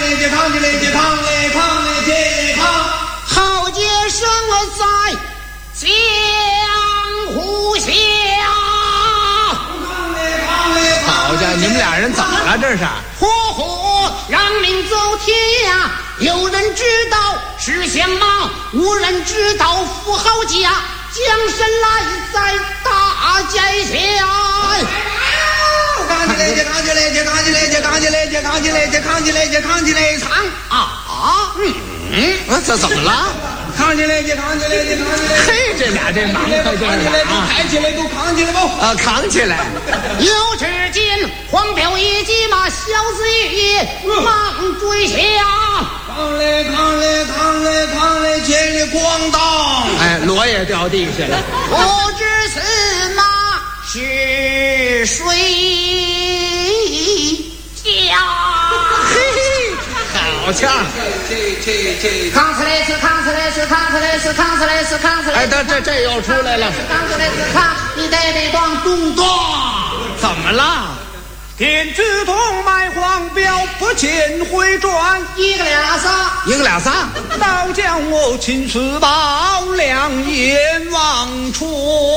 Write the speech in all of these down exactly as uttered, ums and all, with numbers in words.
嘞健康起来健康嘞康嘞健康， 好杰生在江湖下。 好家伙，你们俩人怎么了？这是？ 呼呼，让民走天涯，有人知道是相貌，无人知道富豪家。江山来在大街下。 康起来健康起来健康起来健康起来健康起来健康起来健康起来康啊！嗯嗯，这怎么了？ 康起来健康起来健康起来。 嘿，这俩这忙快劲儿啊！抬起来都扛起来不？ 啊，扛起来。 有只见黄标一骑马，小子也忙追下。 扛嘞扛嘞扛嘞扛嘞，千里咣当！ 哎，锣也掉地下了。 不知此马是谁家？ 嘿嘿，好呛！ 这这这， 扛起来是扛起来是扛起来是扛起来是扛起来。 哎，这这这又出来了。 扛起来是扛，你得得当咚咚。 怎么了？ 天之痛卖黄标，不见回转， 一个俩仨， 一个俩仨， 倒将我青丝宝两眼望穿。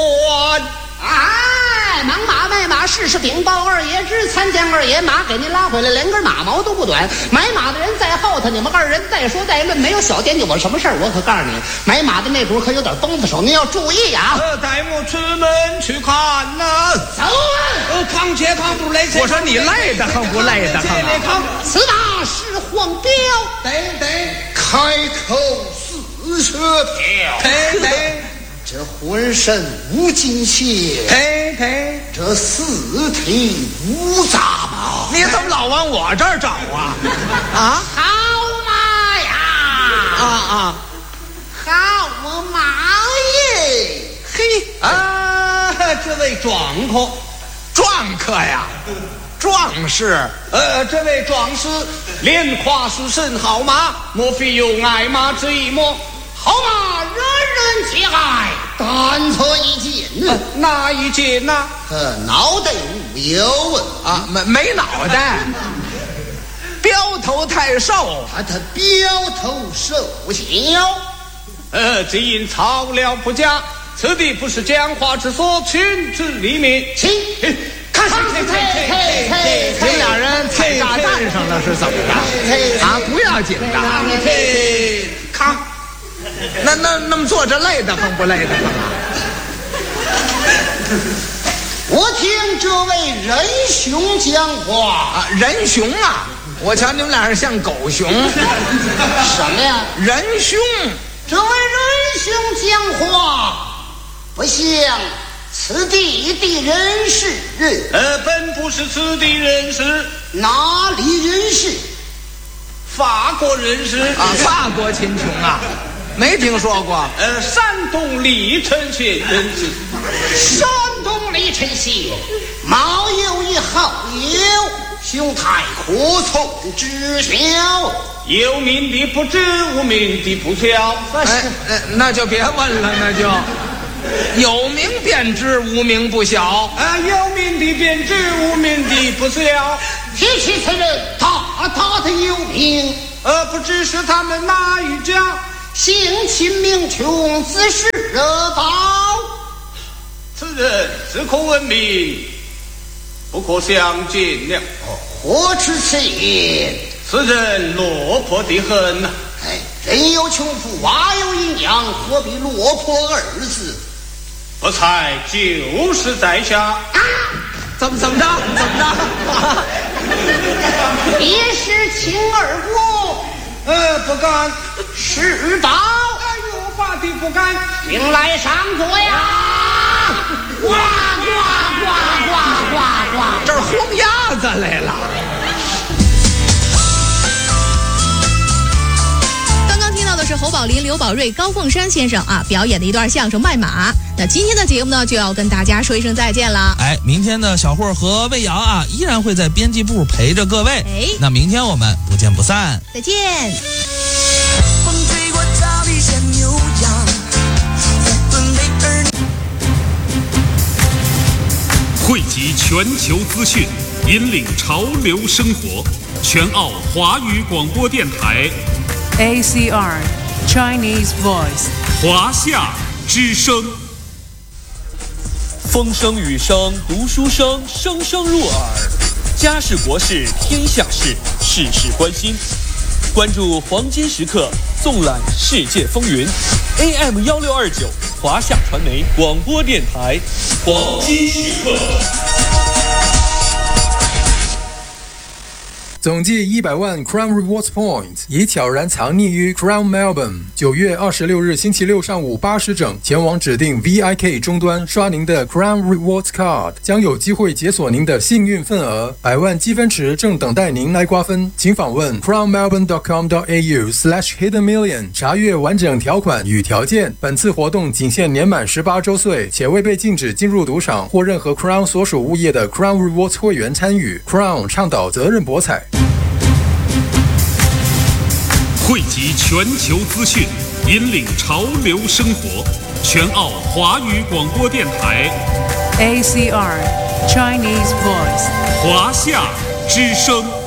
哎，忙马卖马，试试禀报二爷知，参见二爷，马给您拉回来，连根马毛都不短。买马的人在后头，你们二人再说再论，没有小惦记我什么事儿。我可告诉你，买马的那主可有点崩子手，您要注意啊！ 呃，带我出门去看呐、 走啊！ 呃，扛且扛不累， 我说你累得很不累得很啊？ 扛， 此马是黄标， 对对， 开口四车票， 对对。 这浑身无金线， 呸呸， 这四体无杂毛。 你怎么老往我这儿找啊？啊好马呀！ 啊啊！ 好马耶！ 嘿啊，这位壮客， 壮客呀，壮士。 呃，这位壮士连夸是甚好马，莫非有爱马之意么？ 好马人人皆爱，但错一件呢。 哪一件呢？ 呃，脑袋无有啊，没没脑袋，标头太瘦， 啊，他标头瘦小。 呃，只因草料不佳，此地不是讲话之所，群之里面。 请看看看看你们俩人踩炸弹上了是怎么着？啊，不要紧的。 看。 那那那么坐着累得很不累得很啊？ 我听这位仁兄讲话啊，仁兄啊！我瞧你们俩人像狗熊。 什么呀？ 仁兄， 这位仁兄讲话不像此地的人士。 呃，本不是此地人士， 哪里人士？ 法国人士啊，法国秦琼啊。没听说过。 呃，山东历城县人士。 山东历城县毛有一好友，兄台可从知晓。 有名的不知，无名的不晓。 哎，那就别问了，那就有名便知，无名不晓。 啊，有名的便知，无名的不晓。 提起此人，大大的有名， 呃，不知是他们哪一家。 性情名穷，自是热宝。 此人自可闻名，不可相见了。 何出此言？ 此人落魄的很呐、啊。 哎，人有穷富，娃有营养，何必落魄二字？ 不才就是在下。啊， 怎么怎么着？怎么着？ 别是秦二国。 呃，不敢。 是宝。 哎呦，法的不敢。 请来上座呀！呱呱呱呱呱呱！ 这儿轰鸭子来了。 刚刚听到的是侯宝林、刘宝瑞、高凤山先生啊表演的一段相声《卖马》。那今天的节目呢，就要跟大家说一声再见了。 哎，明天的小霍和魏瑶啊，依然会在编辑部陪着各位。 哎， 那明天我们不见不散。 再见。 风吹过草地像牛羊，无论为儿女。 汇集全球资讯， 引领潮流生活，全澳华语广播电台 A C R Chinese Voice 华夏之声。 风声雨声读书声，声声入耳。家事国事天下事，事事关心。关注黄金时刻，纵览世界风云。A M 幺六二九华夏传媒广播电台，黄金时刻。 总计一百万 Crown Rewards Points 已悄然藏匿于 Crown Melbourne。九月二十六日星期六上午八时整，前往指定 V I K 终端刷您的 Crown Rewards Card， 将有机会解锁您的幸运份额。百万积分池正等待您来瓜分，请访问 crown melbourne dot com dot a u slash hidden million 查阅完整条款与条件。本次活动仅限年满十八周岁且未被禁止进入赌场或任何 Crown 所属物业的 Crown Rewards 会员参与。Crown 倡导责任博彩。 汇集全球资讯，引领潮流生活，全澳华语广播电台 A C R Chinese Voice 华夏之声。